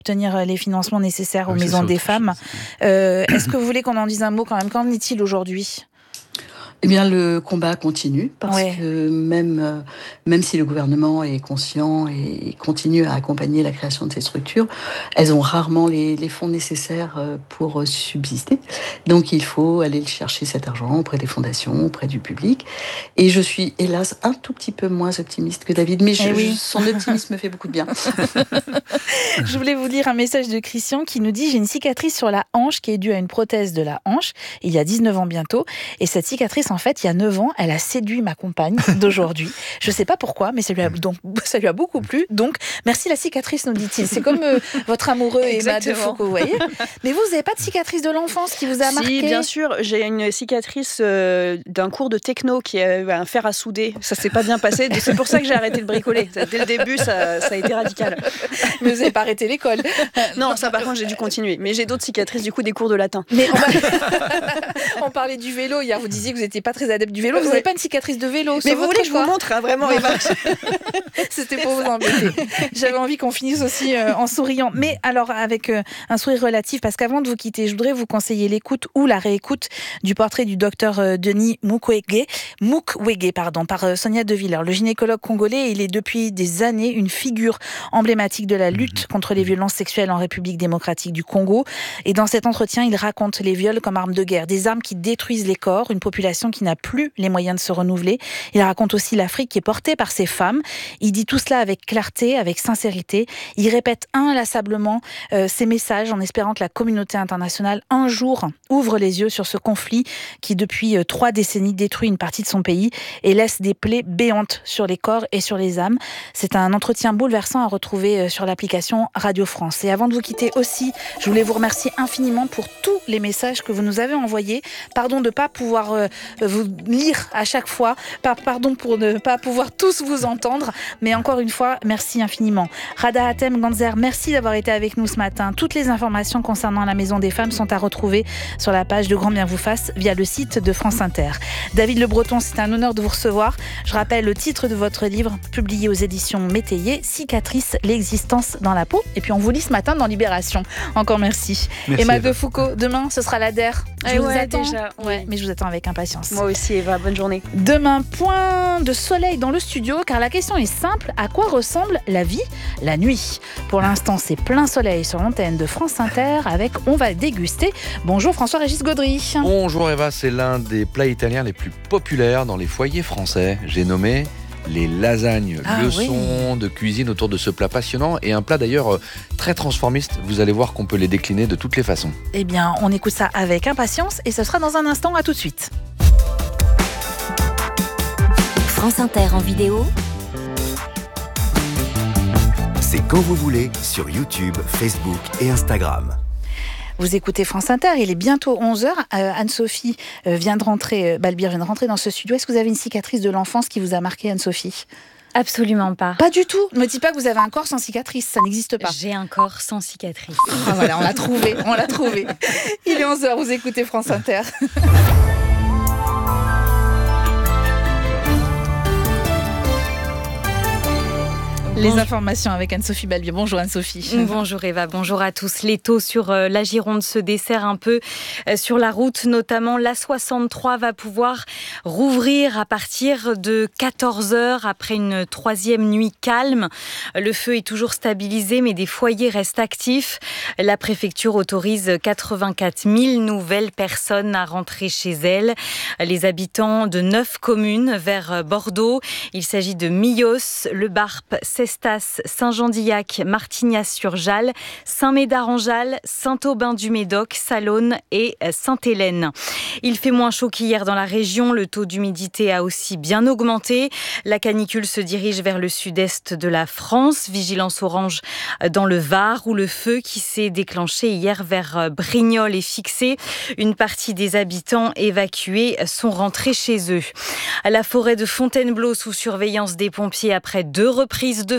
obtenir les financements nécessaires aux maisons des femmes. Est-ce que vous voulez qu'on en dise un mot quand même ? Qu'en est-il aujourd'hui ? Eh bien, le combat continue parce que même si le gouvernement est conscient et continue à accompagner la création de ces structures, elles ont rarement les fonds nécessaires pour subsister. Donc, il faut aller chercher cet argent auprès des fondations, auprès du public. Et je suis, hélas, un tout petit peu moins optimiste que David, mais son optimisme me fait beaucoup de bien. Je voulais vous lire un message de Christian qui nous dit « J'ai une cicatrice sur la hanche qui est due à une prothèse de la hanche, il y a 19 ans bientôt. Et cette cicatrice, en fait, il y a 9 ans, elle a séduit ma compagne d'aujourd'hui. Je ne sais pas pourquoi, mais ça lui a beaucoup plu. Donc, merci la cicatrice, nous dit-il. C'est comme votre amoureux Emma de Foucault, vous voyez. Mais vous n'avez pas de cicatrice de l'enfance qui vous a marqué ? Si, bien sûr. J'ai une cicatrice d'un cours de techno qui a un fer à souder. Ça ne s'est pas bien passé. C'est pour ça que j'ai arrêté de bricoler. Dès le début, ça a été radical. Mais vous n'avez pas arrêté l'école ? Non, ça par contre, j'ai dû continuer. Mais j'ai d'autres cicatrices, du coup, des cours de latin. Mais on parlait du vélo. Hier, vous disiez que vous n'étiez pas très adepte du vélo. Vous n'avez pas une cicatrice de vélo ? Mais vous voulez que je vous montre, vraiment, Eva ? C'était pour vous embêter. J'avais envie qu'on finisse aussi en souriant. Mais alors, avec un sourire relatif, parce qu'avant de vous quitter, je voudrais vous conseiller l'écoute ou la réécoute du portrait du docteur Denis Mukwege, par Sonia De Villers. Le gynécologue congolais, il est depuis des années une figure emblématique de la lutte contre les violences sexuelles en République démocratique du Congo. Et dans cet entretien, il raconte les viols comme armes de guerre, des armes qui détruisent les corps, une population qui n'a plus les moyens de se renouveler. Il raconte aussi l'Afrique qui est portée par ces femmes. Il dit tout cela avec clarté, avec sincérité. Il répète inlassablement ces messages en espérant que la communauté internationale, un jour, ouvre les yeux sur ce conflit qui, depuis 3 décennies, détruit une partie de son pays et laisse des plaies béantes sur les corps et sur les âmes. C'est un entretien bouleversant à retrouver sur l'application Radio France. Et avant de vous quitter aussi, je voulais vous remercier infiniment pour tous les messages que vous nous avez envoyés. Pardon de ne pas pouvoir vous lire à chaque fois. Pardon pour ne pas pouvoir tous vous entendre. Mais encore une fois, merci infiniment. Rada Hatem Ganzer, merci d'avoir été avec nous ce matin. Toutes les informations concernant la Maison des Femmes sont à retrouver sur la page de Grand Bien vous fasse via le site de France Inter. David Le Breton, c'est un honneur de vous recevoir. Je rappelle le titre de votre livre, publié aux éditions Métayer, Cicatrice, l'existence dans la peau. Et puis on vous lit ce matin dans Libération. Encore merci. Emma de Foucault, demain ce sera la DER. Je vous attends. Déjà, mais je vous attends avec impatience. Moi aussi, Eva, bonne journée. Demain, point de soleil dans le studio, car la question est simple, à quoi ressemble la vie la nuit ? Pour l'instant, c'est plein soleil sur l'antenne de France Inter avec On va déguster. Bonjour François-Régis Gaudry. Bonjour Eva, c'est l'un des plats italiens les plus populaires dans les foyers français. J'ai nommé les lasagnes, leçon de cuisine autour de ce plat passionnant et un plat d'ailleurs très transformiste. Vous allez voir qu'on peut les décliner de toutes les façons. Eh bien, on écoute ça avec impatience et ce sera dans un instant. À tout de suite. France Inter en vidéo. C'est quand vous voulez sur YouTube, Facebook et Instagram. Vous écoutez France Inter, il est bientôt 11h. Anne-Sophie vient de rentrer, Balbir vient de rentrer dans ce studio. Est-ce que vous avez une cicatrice de l'enfance qui vous a marqué, Anne-Sophie ? Absolument pas. Pas du tout. Ne me dites pas que vous avez un corps sans cicatrice, ça n'existe pas. J'ai un corps sans cicatrice. Ah voilà, on l'a trouvé. Il est 11h, vous écoutez France Inter. Les informations avec Anne-Sophie Balbier. Bonjour Anne-Sophie. Bonjour Eva, bonjour à tous. L'étau sur la Gironde se dessert un peu sur la route, notamment l'A63 va pouvoir rouvrir à partir de 14h après une 3e nuit calme. Le feu est toujours stabilisé mais des foyers restent actifs. La préfecture autorise 84 000 nouvelles personnes à rentrer chez elles. Les habitants de 9 communes vers Bordeaux. Il s'agit de Millos, Le Barp, Cestas, Saint-Jean-d'Illac, Martignas-sur-Jalles, Saint-Médard-en-Jalles, Saint-Aubin-du-Médoc, Salonne et Sainte-Hélène. Il fait moins chaud qu'hier dans la région. Le taux d'humidité a aussi bien augmenté. La canicule se dirige vers le sud-est de la France. Vigilance orange dans le Var où le feu qui s'est déclenché hier vers Brignoles est fixé. Une partie des habitants évacués sont rentrés chez eux. À la forêt de Fontainebleau sous surveillance des pompiers après 2 reprises de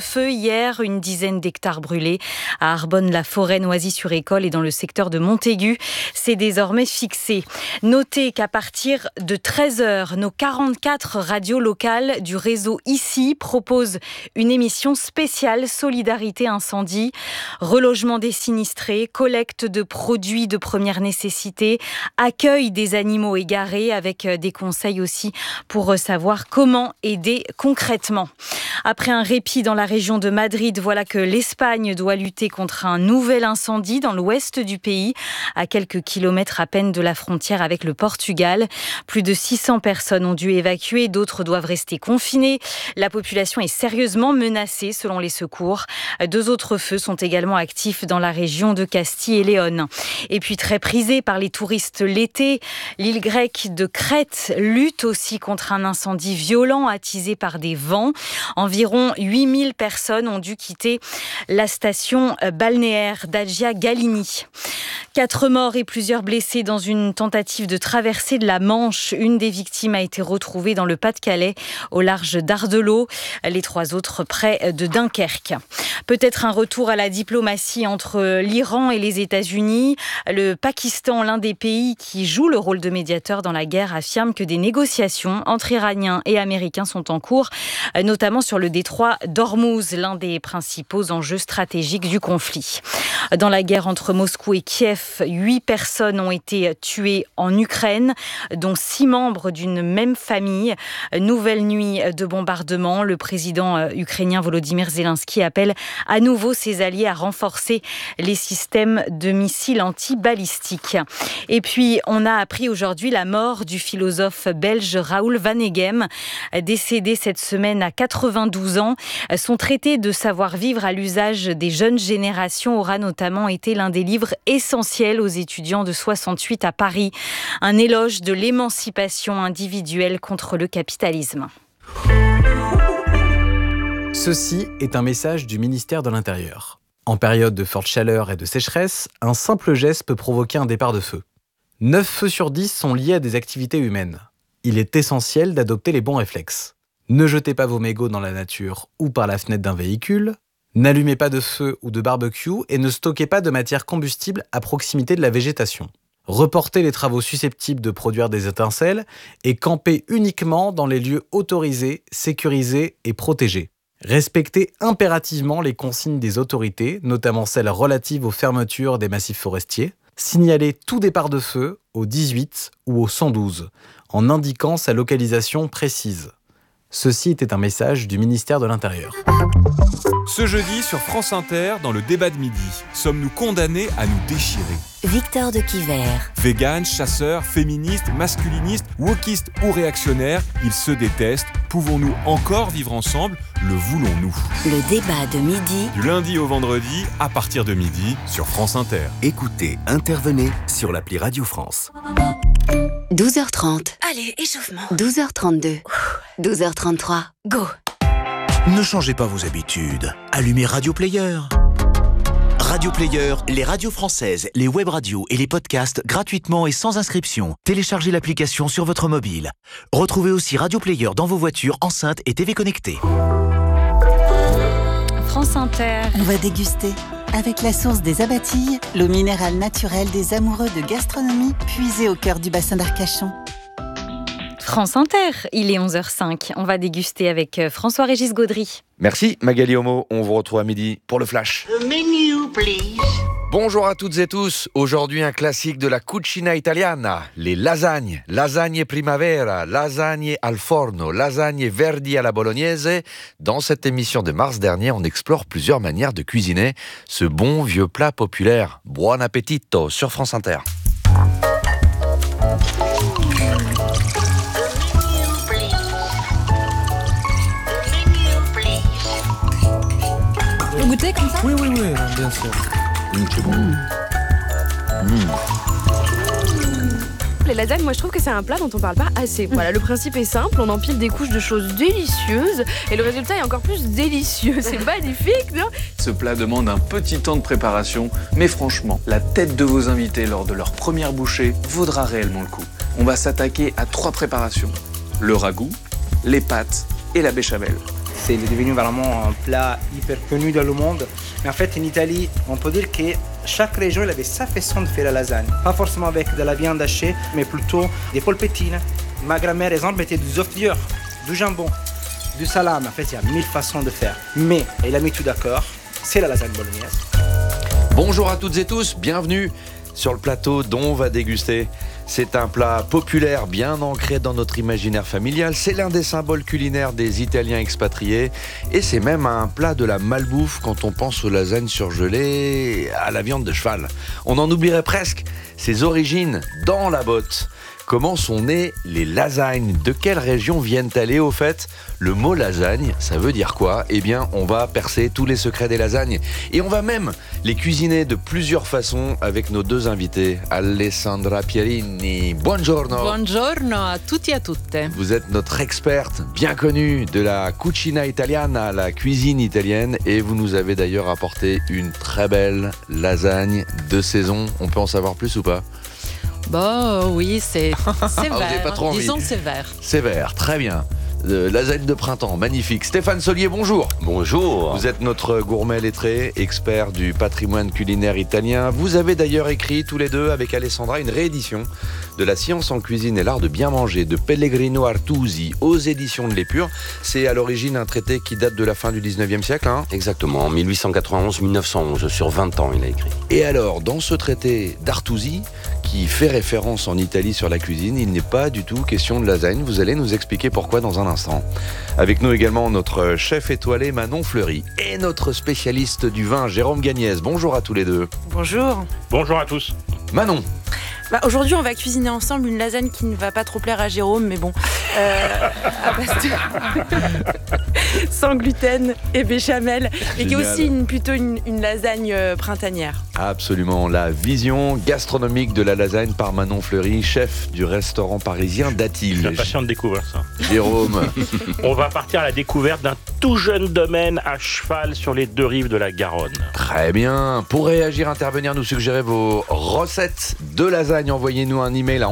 feu hier, une dizaine d'hectares brûlés à Arbonne-la-Forêt, Noisy-sur-École et dans le secteur de Montaigu. C'est désormais fixé. Notez qu'à partir de 13h, nos 44 radios locales du réseau ICI proposent une émission spéciale Solidarité Incendie, relogement des sinistrés, collecte de produits de première nécessité, accueil des animaux égarés avec des conseils aussi pour savoir comment aider concrètement. Après un répit dans la région de Madrid, voilà que l'Espagne doit lutter contre un nouvel incendie dans l'ouest du pays, à quelques kilomètres à peine de la frontière avec le Portugal. Plus de 600 personnes ont dû évacuer, d'autres doivent rester confinées. La population est sérieusement menacée selon les secours. 2 autres feux sont également actifs dans la région de Castille et Léon. Et puis très prisée par les touristes l'été, l'île grecque de Crète lutte aussi contre un incendie violent attisé par des vents. Environ 8000 personnes ont dû quitter la station balnéaire d'Agia Galini. 4 morts et plusieurs blessés dans une tentative de traversée de la Manche. Une des victimes a été retrouvée dans le Pas-de-Calais, au large d'Ardelot. Les 3 autres près de Dunkerque. Peut-être un retour à la diplomatie entre l'Iran et les États-Unis. Le Pakistan, l'un des pays qui joue le rôle de médiateur dans la guerre, affirme que des négociations entre Iraniens et Américains sont en cours, notamment sur le détroit d'Ormuz, l'un des principaux enjeux stratégiques du conflit. Dans la guerre entre Moscou et Kiev, 8 personnes ont été tuées en Ukraine, dont 6 membres d'une même famille. Nouvelle nuit de bombardement. Le président ukrainien Volodymyr Zelensky appelle à nouveau ses alliés à renforcer les systèmes de missiles anti-balistiques. Et puis, on a appris aujourd'hui la mort du philosophe belge Raoul Vaneigem, décédé cette semaine à 92 ans. Son traité de savoir-vivre à l'usage des jeunes générations aura notamment été l'un des livres essentiels aux étudiants de 68 à Paris. Un éloge de l'émancipation individuelle contre le capitalisme. Ceci est un message du ministère de l'Intérieur. En période de forte chaleur et de sécheresse, un simple geste peut provoquer un départ de feu. 9 feux sur 10 sont liés à des activités humaines. Il est essentiel d'adopter les bons réflexes. Ne jetez pas vos mégots dans la nature ou par la fenêtre d'un véhicule. N'allumez pas de feu ou de barbecue et ne stockez pas de matière combustible à proximité de la végétation. Reportez les travaux susceptibles de produire des étincelles et campez uniquement dans les lieux autorisés, sécurisés et protégés. Respectez impérativement les consignes des autorités, notamment celles relatives aux fermetures des massifs forestiers. Signalez tout départ de feu au 18 ou au 112, en indiquant sa localisation précise. Ceci était un message du ministère de l'Intérieur. Ce jeudi sur France Inter, dans le débat de midi, sommes-nous condamnés à nous déchirer ? Victor de Quiver. Véganes, chasseurs, féministes, masculinistes, wokistes ou réactionnaires, ils se détestent. Pouvons-nous encore vivre ensemble ? Le voulons-nous ? Le débat de midi. Du lundi au vendredi, à partir de midi, sur France Inter. Écoutez, intervenez sur l'appli Radio France. 12h30. Allez, échauffement. 12h32. 12h33. Go. Ne changez pas vos habitudes. Allumez Radio Player. Radio Player, les radios françaises, les web radios et les podcasts gratuitement et sans inscription. Téléchargez l'application sur votre mobile. Retrouvez aussi Radio Player dans vos voitures, enceintes et TV connectées. France Inter. On va déguster avec la source des Abatilles, l'eau minérale naturelle des amoureux de gastronomie, puisée au cœur du bassin d'Arcachon. France Inter, il est 11h05. On va déguster avec François-Régis Gaudry. Merci Magali Homo, on vous retrouve à midi pour le Flash. The menu, please. Bonjour à toutes et tous, aujourd'hui un classique de la cucina italiana, les lasagnes, lasagne primavera, lasagne al forno, lasagne verdi alla bolognese. Dans cette émission de mars dernier, on explore plusieurs manières de cuisiner ce bon vieux plat populaire. Buon appetito sur France Inter. Goûter comme ça ? Oui, bien sûr. C'est bon. Les lasagnes, moi je trouve que c'est un plat dont on parle pas assez. Voilà, le principe est simple, on empile des couches de choses délicieuses et le résultat est encore plus délicieux. C'est magnifique, non ? Ce plat demande un petit temps de préparation, mais franchement, la tête de vos invités lors de leur première bouchée vaudra réellement le coup. On va s'attaquer à 3 préparations. Le ragoût, les pâtes et la béchamel. C'est devenu vraiment un plat hyper connu dans le monde. Mais en fait, en Italie, on peut dire que chaque région avait sa façon de faire la lasagne. Pas forcément avec de la viande hachée, mais plutôt des polpettines. Ma grand-mère, exemple, mettait des œufs durs, du jambon, du salame. En fait, il y a 1000 façons de faire. Mais elle a mis tout d'accord, c'est la lasagne bolognaise. Bonjour à toutes et tous, bienvenue sur le plateau dont on va déguster. C'est un plat populaire bien ancré dans notre imaginaire familial. C'est l'un des symboles culinaires des Italiens expatriés. Et c'est même un plat de la malbouffe quand on pense aux lasagnes surgelées à la viande de cheval. On en oublierait presque ses origines dans la botte. Comment sont nées les lasagnes? De quelle région viennent-elles au fait? Le mot lasagne, ça veut dire quoi? Eh bien, on va percer tous les secrets des lasagnes. Et on va même les cuisiner de plusieurs façons avec nos deux invités. Alessandra Pierini, buongiorno. Buongiorno a tutti e a tutte. Vous êtes notre experte bien connue de la cucina italiana, la cuisine italienne. Et vous nous avez d'ailleurs apporté une très belle lasagne de saison. On peut en savoir plus ou pas? Bon, oui, c'est vert. Pas trop envie. Disons que c'est vert. C'est vert, très bien. Lasagne de printemps, magnifique. Stéphane Solier, bonjour. Bonjour. Vous êtes notre gourmet lettré, expert du patrimoine culinaire italien. Vous avez d'ailleurs écrit tous les deux avec Alessandra une réédition de La science en cuisine et l'art de bien manger de Pellegrino Artusi aux éditions de l'Épure. C'est à l'origine un traité qui date de la fin du 19e siècle. Exactement, 1891-1911, sur 20 ans il a écrit. Et alors, dans ce traité d'Artusi, qui fait référence en Italie sur la cuisine, il n'est pas du tout question de lasagne. Vous allez nous expliquer pourquoi dans un instant. Avec nous également notre chef étoilé Manon Fleury et notre spécialiste du vin Jérôme Gagnès. Bonjour à tous les deux. Bonjour. Bonjour à tous. Manon. Aujourd'hui, on va cuisiner ensemble une lasagne qui ne va pas trop plaire à Jérôme, mais bon, à base de... sans gluten et béchamel, et qui est aussi plutôt une lasagne printanière. Absolument, la vision gastronomique de la lasagne par Manon Fleury, chef du restaurant parisien d'Atil. Je suis impatient de découvrir ça. Jérôme. On va partir à la découverte d'un tout jeune domaine à cheval sur les deux rives de la Garonne. Très bien. Pour réagir, intervenir, nous suggérer vos recettes de lasagne, envoyez-nous un email à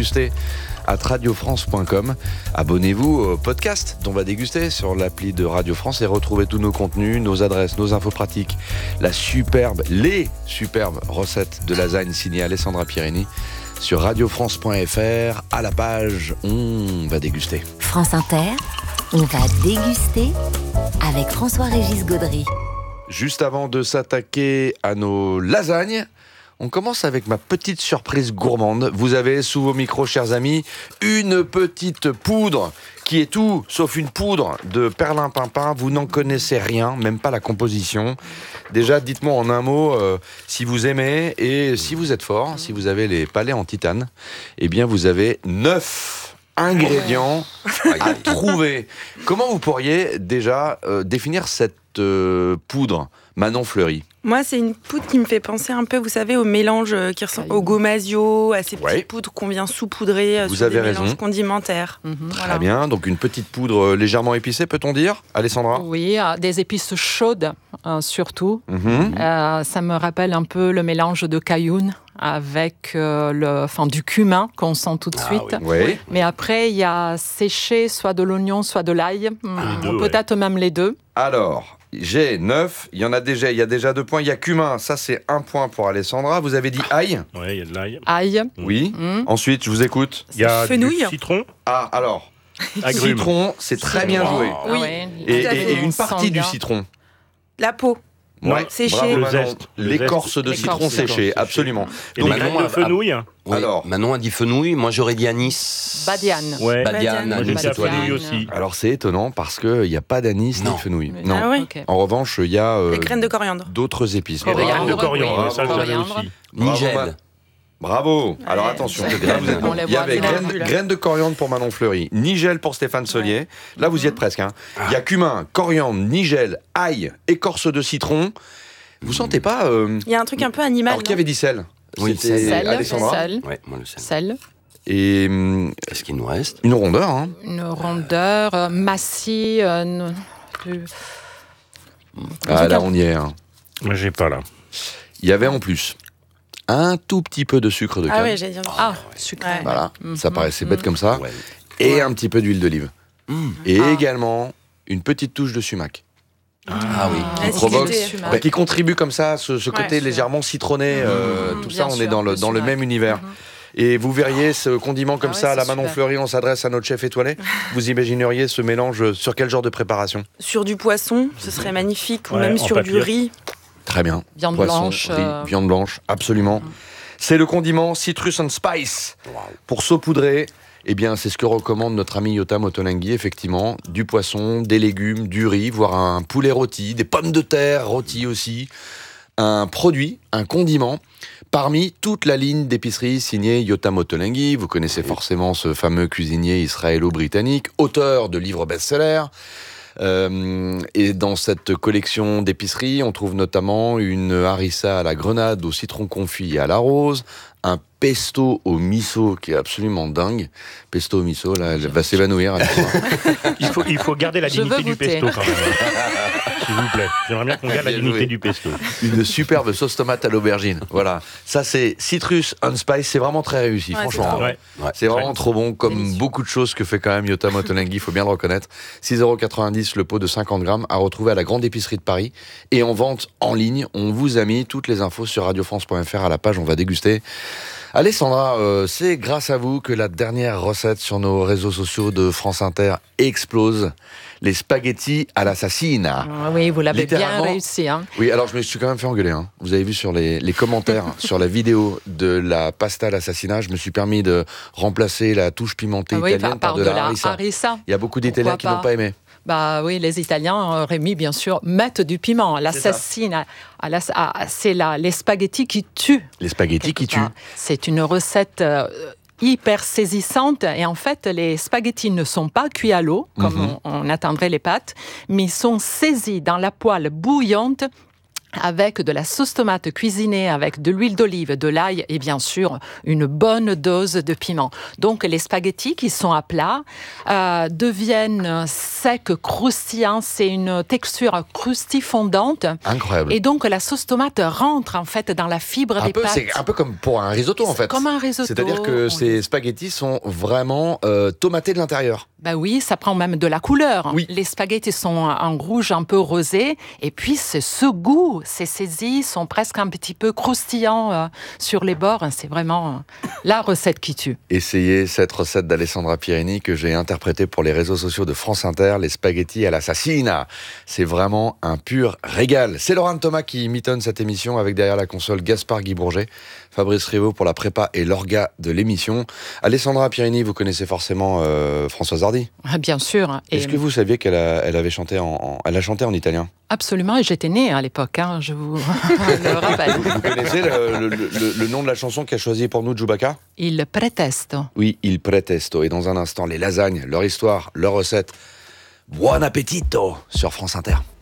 onvadéguster@radiofrance.com. Abonnez-vous au podcast d'On va déguster sur l'appli de Radio France et retrouvez tous nos contenus, nos adresses, nos infos pratiques, les superbes recettes de lasagne signées Alessandra Pierini sur radiofrance.fr à la page On va déguster. France Inter, on va déguster avec François-Régis Gaudry. Juste avant de s'attaquer à nos lasagnes, on commence avec ma petite surprise gourmande. Vous avez sous vos micros, chers amis, une petite poudre qui est tout sauf une poudre de perlimpinpin. Vous n'en connaissez rien, même pas la composition. Déjà, dites-moi en un mot si vous aimez et si vous êtes fort, si vous avez les palais en titane, eh bien vous avez 9 ingrédients à trouver. Comment vous pourriez déjà définir cette poudre, Manon Fleury? Moi, c'est une poudre qui me fait penser un peu, vous savez, au mélange qui ressemble au gomasio, à ces petites poudres qu'on vient saupoudrer sur des mélanges condimentaires. Très bien, donc une petite poudre légèrement épicée, peut-on dire, Alessandra? Oui, des épices chaudes, surtout. Ça me rappelle un peu le mélange de cayenne avec du cumin qu'on sent tout de suite. Oui. Mais après, il y a séché soit de l'oignon, soit de l'ail, peut-être même les deux. Alors, j'ai 9, il y a déjà 2 points. Il y a cumin, ça c'est 1 point pour Alessandra. Vous avez dit ail? Oui, il y a de l'ail. Ail. Oui. Ensuite, je vous écoute. Il y a du citron. Ah, alors, agrumes. Citron, c'est très bien joué. Oui. Et une partie du citron. La peau. Ouais, séché. bravo, Le Manon. zeste. L'écorce de citron séchée, absolument. Et des graines de fenouil. Oui, Alors, Manon a dit fenouil, moi j'aurais dit anis. Badiane. Ouais. Badiane, Moi j'ai dit anis. fenouil aussi. alors c'est étonnant parce qu'il n'y a pas d'anis ni de fenouil. Non. Ah oui. Ok. En revanche, il y a Les graines de coriandre. d'autres épices. Des graines de coriandre, oui. ça je l'avais Coriandre. aussi. Nigel. Bravo. Alors attention, là, vous êtes On bon. les Il y voit avait bien. graines de coriandre pour Manon Fleury, nigel pour Stéphane Solier. Là, vous y êtes presque. Il y a cumin, coriandre, nigel, ail, écorce de citron. Vous sentez pas Il y a un truc un peu animal. Alors qui avait dit sel? Oui, C'était Sel. Alessandra. Ouais, moi le sel. Sel. Et Qu'est-ce qu'il nous reste? une rondeur. Hein. Une rondeur, massie. Ah là, on y est. Hein. Moi j'ai pas là. Il y avait en plus un tout petit peu de sucre de canne. Ah oui, j'ai dit. Sucre. Ouais. Voilà, ça paraissait bête comme ça. Ouais. Et un petit peu d'huile d'olive. Et également une petite touche de sumac. Ah oui, qui contribue comme ça, ce côté légèrement citronné, tout ça, on est dans le même univers. Et vous verriez ce condiment comme ça, à la Manon Fleury, on s'adresse à notre chef étoilé. Vous imagineriez ce mélange sur quel genre de préparation ? Sur du poisson, ce serait magnifique, ou même sur du riz. Très bien. Viande blanche. Riz, viande blanche, absolument. C'est le condiment Citrus and Spice. Pour saupoudrer, eh bien, c'est ce que recommande notre ami Yotam Ottolenghi, effectivement. Du poisson, des légumes, du riz, voire un poulet rôti, des pommes de terre rôties aussi. Un produit, un condiment, parmi toute la ligne d'épicerie signée Yotam Ottolenghi. Vous connaissez forcément ce fameux cuisinier israélo-britannique, auteur de livres best-sellers. Et dans cette collection d'épicerie, on trouve notamment une harissa à la grenade, au citron confit et à la rose, un pesto au miso qui est absolument dingue. Pesto au miso, là, elle va s'évanouir. Il faut garder la dignité du pesto quand même. S'il vous plaît. J'aimerais bien qu'on garde la dignité du pesto. Une superbe sauce tomate à l'aubergine. Voilà. Ça, c'est Citrus and Spice. C'est vraiment très réussi, franchement. C'est vraiment trop bon, comme beaucoup de choses que fait quand même Yotam Ottolenghi, il faut bien le reconnaître. 6,90 € le pot de 50 grammes à retrouver à la grande épicerie de Paris. Et en vente en ligne, on vous a mis toutes les infos sur radiofrance.fr à la page On va déguster. Alessandra, c'est grâce à vous que la dernière recette sur nos réseaux sociaux de France Inter explose. Les spaghettis à l'assassina. Oui, vous l'avez bien réussi. Hein. Oui, alors je me suis quand même fait engueuler. Hein. Vous avez vu sur les commentaires sur la vidéo de la pasta à l'assassina, je me suis permis de remplacer la touche pimentée italienne par de la harissa. Il y a beaucoup d'Italiens qui n'ont pas aimé. Bah oui, les Italiens, Rémi, bien sûr, mettent du piment. L'assassina, c'est les spaghettis qui tuent. Les spaghettis qui tuent. C'est une recette hyper saisissante. Et en fait, les spaghettis ne sont pas cuits à l'eau, comme on attendrait les pâtes, mais ils sont saisis dans la poêle bouillante avec de la sauce tomate cuisinée, avec de l'huile d'olive, de l'ail et bien sûr une bonne dose de piment. Donc les spaghettis qui sont à plat deviennent secs, croustillants, c'est une texture croustifondante. Incroyable. Et donc la sauce tomate rentre en fait dans la fibre des pâtes. C'est un peu comme pour un risotto en fait. Comme un risotto. C'est-à-dire que ces spaghettis sont vraiment tomatés de l'intérieur. Ben oui, ça prend même de la couleur. Oui. Les spaghettis sont en rouge un peu rosé et puis c'est ce goût. Ces saisis sont presque un petit peu croustillants sur les bords. C'est vraiment la recette qui tue. Essayez cette recette d'Alessandra Pierini que j'ai interprétée pour les réseaux sociaux de France Inter, les spaghettis à l'assassina. C'est vraiment un pur régal. C'est Laurent Thomas qui mitonne cette émission avec derrière la console Gaspard Guy Bourget, Fabrice Rivaud pour la prépa et l'orga de l'émission. Alessandra Pierini, vous connaissez forcément Françoise Hardy. Bien sûr. Est-ce que vous saviez qu'elle avait chanté elle a chanté en italien? Absolument, et j'étais née à l'époque, je vous le rappelle. Vous connaissez le nom de la chanson qu'a choisi pour nous Giubacca? Il pretesto. Oui, Il pretesto. Et dans un instant, les lasagnes, leur histoire, leur recette. Buon appetito sur France Inter.